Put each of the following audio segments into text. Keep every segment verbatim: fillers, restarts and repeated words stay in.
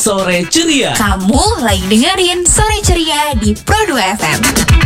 Sore Ceria. Kamu lagi dengerin Sore Ceria di Pro dua F M.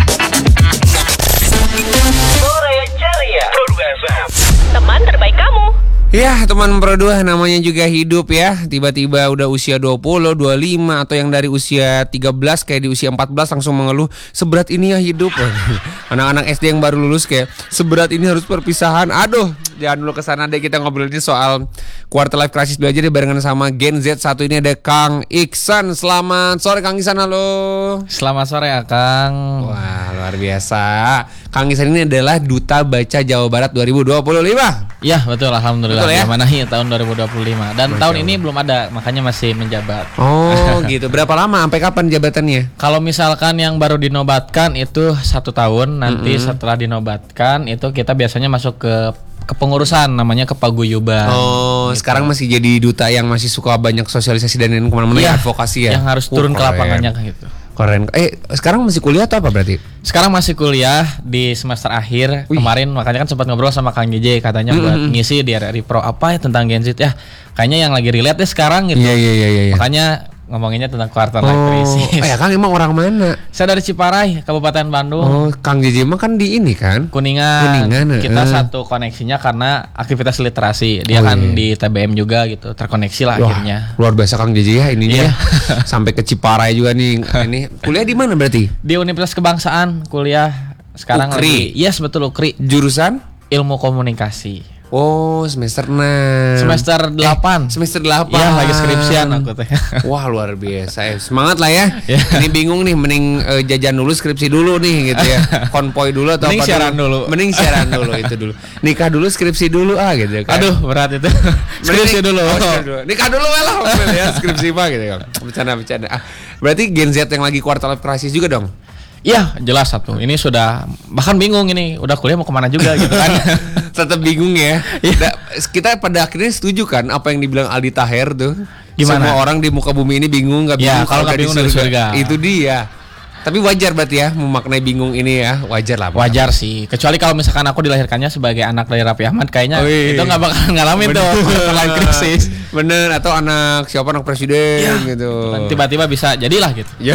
Sore Ceria. Pro dua F M. Teman terbaik kamu. Ya, teman Pro dua namanya juga hidup ya. Tiba-tiba udah usia dua puluh, dua puluh lima atau yang dari usia tiga belas kayak di usia empat belas langsung mengeluh, seberat ini ya hidup. Anak-anak S D yang baru lulus kayak seberat ini harus perpisahan. Aduh, jangan dulu kesana deh, kita ngobrolin soal quarter life crisis belajar deh barengan sama Gen Z. Satu ini ada Kang Iksan. Selamat sore Kang Iksan, halo. Selamat sore ya Kang. Wah, luar biasa. Kang Iksan ini adalah Duta Baca Jawa Barat dua ribu dua puluh lima. Ya betul, alhamdulillah. Betul, ya? Diamanahi tahun dua ribu dua puluh lima. Dan Masya tahun Allah. ini belum ada, makanya masih menjabat. Oh gitu. Berapa lama? Sampai kapan jabatannya? Kalau misalkan yang baru dinobatkan itu satu tahun. Nanti Mm-mm. setelah dinobatkan itu kita biasanya masuk ke kepengurusan, namanya kepaguyuban. Oh, Gitu. sekarang masih jadi duta yang masih suka banyak sosialisasi dan yang kemana-mana, Iya, ya, advokasi ya. yang harus turun Oh, ke lapangannya keren. gitu. Keren. Eh, sekarang masih kuliah atau apa berarti? Sekarang masih kuliah di semester akhir. Wih. Kemarin makanya kan sempat ngobrol sama Kang J J, katanya Mm-mm. buat ngisi di R R I Pro apa ya tentang Gen Z ya. Kayaknya yang lagi relate deh sekarang gitu. Iya, iya, iya, iya. Makanya ngomonginnya tentang quarter life Oh, crisis. eh, Kang emang orang mana? Saya dari Ciparai, Kabupaten Bandung. Oh, Kang J J mah kan di ini kan? Kuningan. Kuningan, Kita eh. satu koneksinya karena aktivitas literasi. Dia Oh, kan iya. di T B M juga gitu, terkoneksi lah Wah, akhirnya. luar biasa Kang J J ya ininya Iya. ya. Sampai ke Ciparai juga nih. Ini kuliah di mana berarti? Di Universitas Kebangsaan kuliah sekarang Ukri. lagi. Yes, betul Ukri. Jurusan? Ilmu komunikasi. Oh, semester enam. Semester delapan. Semester delapan. Iya, lagi skripsian aku teh. Wah, luar biasa ya. Semangat lah ya. Ya. Ini bingung nih, mending eh, jajan dulu, skripsi dulu nih gitu ya. Konvoy dulu atau Mending apa siaran dulu. Mending siaran dulu itu dulu. Nikah dulu, skripsi dulu ah gitu kan. Aduh, berat itu. Mending- Skripsi dulu. Oh, skripsi dulu. Nikah dulu lah ya, skripsi mah gitu kan. Bercanda-bercanda. Ah, berarti Gen Z yang lagi quarter life crisis juga dong. Iya, jelas satu. Ini sudah bahkan bingung ini, udah kuliah mau kemana juga gitu kan. Tetap bingung ya. Iya. Da- kita pada akhirnya setuju kan apa yang dibilang Aldi Taher tuh. Gimana? Semua orang di muka bumi ini bingung, nggak Ya, bingung kalau nggak nggak bingung dari surga. Itu dia. Tapi wajar berarti ya memaknai bingung ini ya, wajar lah. Wajar sih, kecuali kalau misalkan aku dilahirkannya sebagai anak dari Raffi Ahmad, kayaknya Wih. itu nggak bakal ngalamin tuh quarter life crisis. Bener, atau anak siapa anak presiden Ya, gitu. Tiba-tiba bisa jadilah gitu. Ya.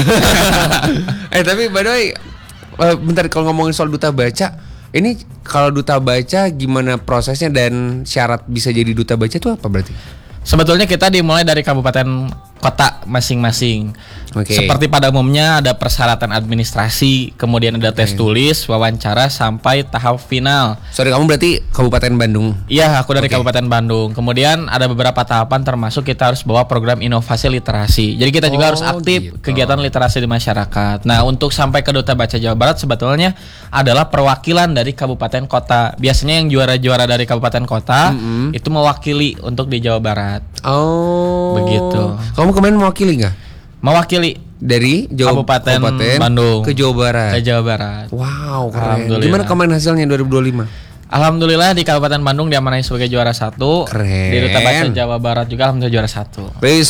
eh tapi by the way, eh, bentar kalau ngomongin soal duta baca, ini kalau duta baca gimana prosesnya dan syarat bisa jadi duta baca itu apa berarti? Sebetulnya kita dimulai dari kabupaten kota masing-masing. Oke. Seperti pada umumnya ada persyaratan administrasi, kemudian ada tes tulis, wawancara sampai tahap final. Sorry, kamu berarti Kabupaten Bandung. Iya, aku dari Oke. Kabupaten Bandung. Kemudian ada beberapa tahapan, termasuk kita harus bawa program inovasi literasi. Jadi kita juga Oh, harus aktif gitu. kegiatan literasi di masyarakat. Nah, untuk sampai ke Duta Baca Jawa Barat sebetulnya adalah perwakilan dari kabupaten kota. Biasanya yang juara-juara dari kabupaten kota Mm-mm. itu mewakili untuk di Jawa Barat. Oh. Begitu. Kamu kemarin mewakili nggak? Mewakili Dari Jawa Kabupaten Bandung ke Jawa Barat. ke Jawa Barat. Wow, keren. Alhamdulillah. Gimana kemarin hasilnya dua ribu dua puluh lima? Alhamdulillah di Kabupaten Bandung diamanai sebagai juara satu. Keren. Di Duta Baca Jawa Barat juga alhamdulillah juara satu.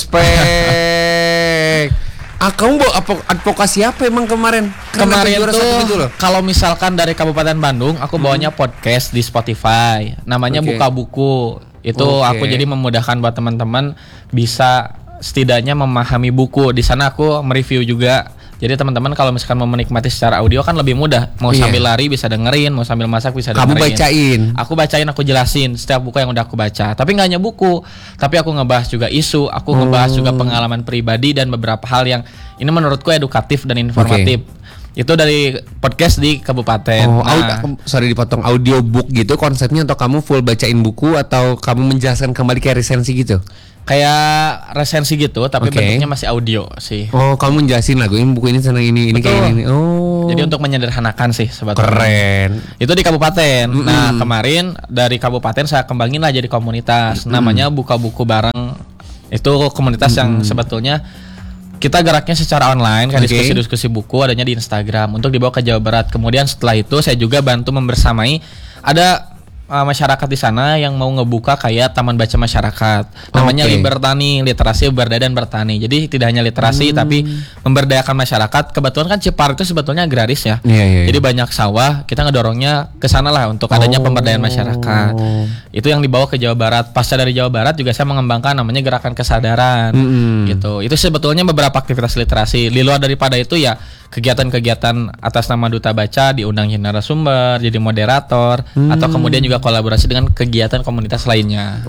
Respect. Ah, kamu bawa apa- advokasi apa emang kemarin? Kan Kemarin ada juara tuh satu gitu loh. kalau misalkan dari Kabupaten Bandung aku bawanya podcast di Spotify. Namanya Oke. Buka Buku. Itu Oke. aku jadi memudahkan buat teman-teman bisa setidaknya memahami buku. Di sana aku mereview juga. Jadi teman-teman kalau misalkan mau menikmati secara audio kan lebih mudah. Mau Iya. sambil lari bisa dengerin, mau sambil masak bisa Kamu dengerin. bacain. Aku bacain, aku jelasin setiap buku yang udah aku baca. Tapi nggak hanya buku, tapi aku ngebahas juga isu, aku ngebahas Oh. juga pengalaman pribadi dan beberapa hal yang ini menurutku edukatif dan informatif. Itu dari podcast di kabupaten. Oh, Nah, aud- sorry dipotong, audiobook gitu konsepnya, atau kamu full bacain buku atau kamu menjelaskan kembali kayak resensi gitu? kayak resensi gitu, tapi Oke. bentuknya masih audio sih. Oh, kamu menjelasin lagu ini, buku ini tentang ini, ini kayak Betul. ini. Oh. Jadi untuk menyederhanakan sih sebetulnya. keren. Itu di kabupaten. Mm-mm. Nah, kemarin dari kabupaten saya kembangin lah jadi komunitas. Namanya Buka Buku Bareng. Itu komunitas yang sebetulnya kita geraknya secara online, kayak Oke. diskusi-diskusi buku adanya di Instagram untuk dibawa ke Jawa Barat. Kemudian setelah itu saya juga bantu membersamai ada uh, masyarakat di sana yang mau ngebuka kayak taman baca masyarakat. Namanya Oke. Libertani, literasi berdaya dan bertani. Jadi tidak hanya literasi Hmm. tapi memberdayakan masyarakat. Kebetulan kan Ciparu itu sebetulnya agraris ya. Iya, iya, Jadi iya. banyak sawah, kita ngedorongnya ke sana lah untuk adanya Oh. pemberdayaan masyarakat. Itu yang dibawa ke Jawa Barat. Pasca dari Jawa Barat juga saya mengembangkan namanya gerakan kesadaran. Mm-mm. Gitu. Itu sebetulnya beberapa aktivitas literasi. Di luar daripada itu ya kegiatan-kegiatan atas nama Duta Baca, diundangin narasumber, jadi moderator, atau kemudian juga kolaborasi dengan kegiatan komunitas lainnya.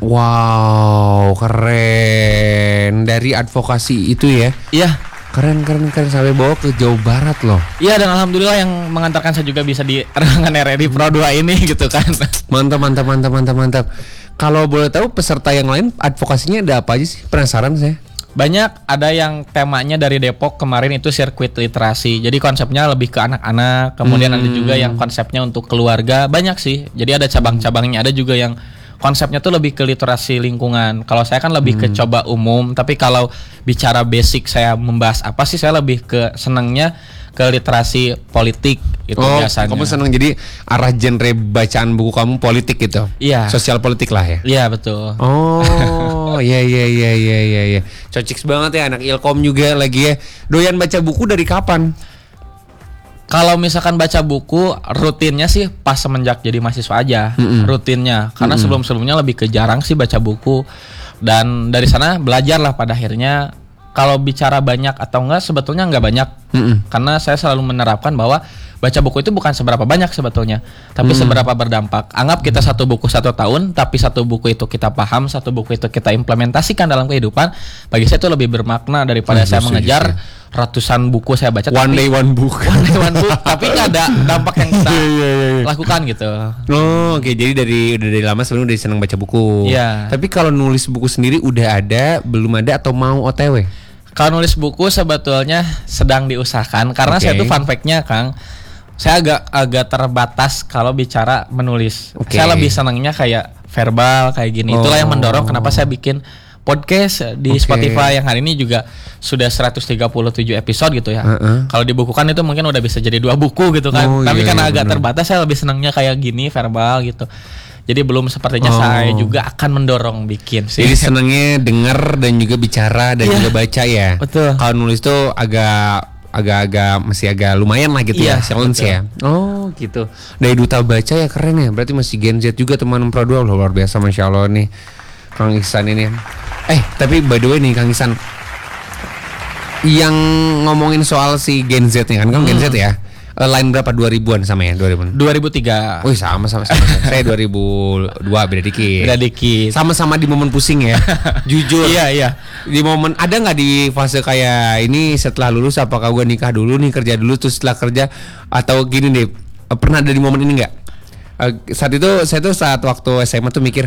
Wow, keren. Dari advokasi itu ya. Iya, Keren, keren, keren. Sampai bawa ke Jawa Barat loh. iya dan alhamdulillah yang mengantarkan saya juga bisa di ruangan R R I Pro dua ini gitu kan. Mantap, mantap, mantap, mantap, mantap. Kalau boleh tahu peserta yang lain advokasinya ada apa aja sih? Penasaran saya. Banyak, ada yang temanya dari Depok kemarin itu sirkuit literasi. Jadi konsepnya lebih ke anak-anak. Kemudian ada juga yang konsepnya untuk keluarga. Banyak sih. Jadi ada cabang-cabangnya. Ada juga yang konsepnya tuh lebih ke literasi lingkungan. Kalau saya kan lebih ke coba umum. Tapi kalau bicara basic saya membahas apa sih, saya lebih ke senangnya ke literasi politik itu Oh, biasanya. kamu senang jadi arah genre bacaan buku kamu politik gitu? Iya. Sosial politik lah ya? Iya betul. Oh, iya iya iya iya iya iya. Cocok banget ya anak Ilkom juga lagi ya. Doyan baca buku dari kapan? Kalau misalkan baca buku rutinnya sih pas semenjak jadi mahasiswa aja. Rutinnya. Karena sebelum-sebelumnya lebih ke jarang sih baca buku. Dan dari sana belajar lah pada akhirnya. Kalau bicara banyak atau enggak, sebetulnya enggak banyak. Mm-mm. Karena saya selalu menerapkan bahwa baca buku itu bukan seberapa banyak sebetulnya, tapi seberapa berdampak. Anggap kita satu buku satu tahun, tapi satu buku itu kita paham, satu buku itu kita implementasikan dalam kehidupan. Bagi saya itu lebih bermakna daripada Setuju, saya setuju, mengejar ratusan buku saya baca. One tapi, day one book. one day one book, tapi nggak ada dampak yang kita lakukan gitu. Oh, oke. Jadi dari udah dari lama sebenarnya udah senang baca buku. Iya. Tapi kalau nulis buku sendiri udah ada, belum ada atau mau O T W? Kalau nulis buku sebetulnya sedang diusahakan karena Oke. saya tuh fun fact-nya Kang, saya agak agak terbatas kalau bicara menulis. Oke. Saya lebih senangnya kayak verbal kayak gini. Itulah yang Oh. mendorong kenapa saya bikin podcast di Oke. Spotify yang hari ini juga sudah seratus tiga puluh tujuh episode gitu ya. Heeh. Kalau dibukukan itu mungkin udah bisa jadi dua buku gitu kan. Oh, Tapi iya, karena iya, agak bener. terbatas saya lebih senangnya kayak gini verbal gitu. Jadi belum sepertinya Oh. saya juga akan mendorong bikin sih. Jadi senangnya denger dan juga bicara dan Iya. juga baca ya. Betul. Kalau nulis tuh agak agak-agak masih agak lumayan lah gitu ya, Iya, challenge betul. ya. Oh gitu. Dari Duta Baca ya keren ya. Berarti masih Gen Z juga teman Pro dua. Loh, luar biasa Masya Allah nih Kang Ihsan ini. Eh tapi by the way nih Kang Ihsan, yang ngomongin soal si Gen Z nih kan, kan Gen Z ya. Eh, line berapa? dua ribuan sama ya? dua ribuan. dua ribu tiga. Wih sama sama sama. sama. Saya dua ribu dua beda dikit. Udah dikit. Sama-sama di momen pusing ya. Jujur. Iya, iya. Di momen ada nggak di fase kayak ini setelah lulus apakah gue nikah dulu nih, kerja dulu terus setelah kerja, atau gini deh, eh, pernah ada di momen ini nggak? Eh, saat itu saya tuh saat waktu S M A tuh mikir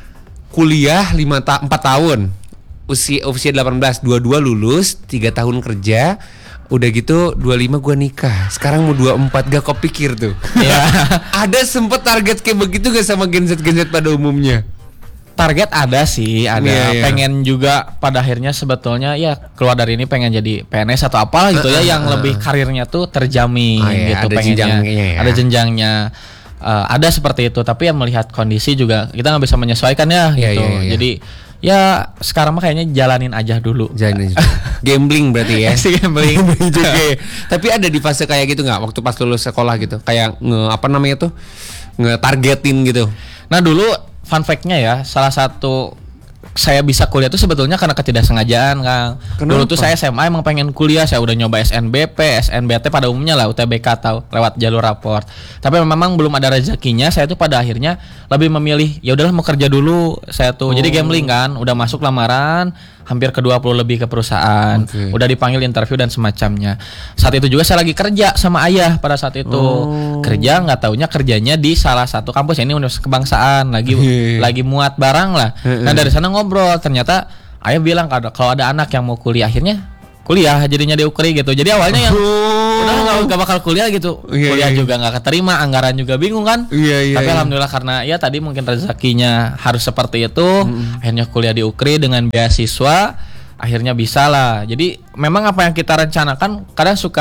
kuliah lima ta- empat tahun, usia usia delapan belas, dua puluh dua lulus, tiga tahun kerja, udah gitu dua puluh lima gue nikah. Sekarang mau dua puluh empat, gak kepikir tuh. Iya. Ada sempet target kayak begitu gak sama Gen Z Gen Z pada umumnya? Target ada sih, ada. Iya, iya. Pengen juga pada akhirnya sebetulnya ya keluar dari ini pengen jadi P N S atau apa gitu ya, yang lebih karirnya tuh terjamin Ah, iya, gitu ada pengennya. jenjangnya ya. Ada jenjangnya. Eh, ada seperti itu, tapi ya melihat kondisi juga kita nggak bisa menyesuaikan ya Iya, gitu. iya, iya. Jadi ya sekarang mah kayaknya jalanin aja dulu. Jangan gambling berarti ya. Si gambling. juga ya. Tapi ada di fase kayak gitu nggak waktu pas lulus sekolah gitu, kayak nge apa namanya tuh, nge-targetin gitu. Nah dulu fun fact-nya ya, salah satu saya bisa kuliah tuh sebetulnya karena ketidaksengajaan Kang. Dulu tuh saya S M A emang pengen kuliah, saya udah nyoba S N B P, S N B T pada umumnya lah, U T B K atau lewat jalur raport. Tapi memang belum ada rezekinya, saya tuh pada akhirnya lebih memilih ya udahlah mau kerja dulu saya tuh. Jadi gambling kan, udah masuk lamaran hampir ke dua puluh lebih ke perusahaan. Oke. Udah dipanggil interview dan semacamnya. Saat itu juga saya lagi kerja sama ayah pada saat itu. Oh. Kerja nggak taunya kerjanya di salah satu kampus, ini Universitas Kebangsaan, lagi Heeh. lagi muat barang lah. Nah dari sana ngobrol, ternyata ayah bilang kalau kalau ada anak yang mau kuliah, akhirnya kuliah jadinya di U K R I gitu. Jadi awalnya yang udah nggak nggak bakal kuliah gitu, Iya, kuliah iya. juga nggak keterima, anggaran juga bingung kan. Iya, iya, Tapi iya. alhamdulillah karena ya tadi mungkin rezekinya harus seperti itu, akhirnya kuliah di U K R I dengan beasiswa, akhirnya bisa lah. Jadi memang apa yang kita rencanakan kadang suka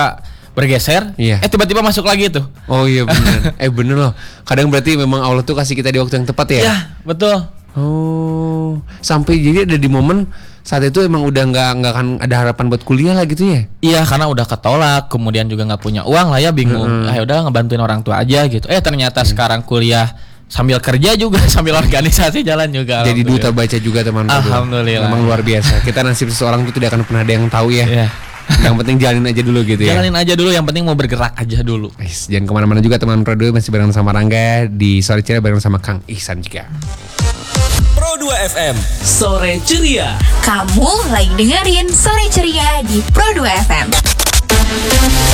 bergeser, Iya. eh tiba-tiba masuk lagi tuh. Oh iya benar. eh bener loh. Kadang berarti memang Allah tuh kasih kita di waktu yang tepat ya. Ya, betul. Oh, sampai jadi ada di momen saat itu emang udah nggak nggak akan ada harapan buat kuliah lah gitu ya? Iya, karena udah ketolak, kemudian juga nggak punya uang lah ya, bingung. Ah, ya udah ngebantuin orang tua aja gitu. Eh ternyata sekarang kuliah sambil kerja juga, sambil organisasi jalan juga. Jadi duta baca juga teman. Alhamdulillah. Memang luar biasa. Kita nasib seseorang itu tidak akan pernah ada yang tahu ya. Iya. Yang penting jalanin aja dulu gitu ya. Jalanin aja dulu, yang penting mau bergerak aja dulu. Guys, jangan kemana-mana juga teman Pro dua, masih bareng sama Rangga di Sore Ceria bareng sama Kang Ihsan juga. Pro dua F M, Sore Ceria. Kamu lagi dengerin Sore Ceria di Pro dua F M.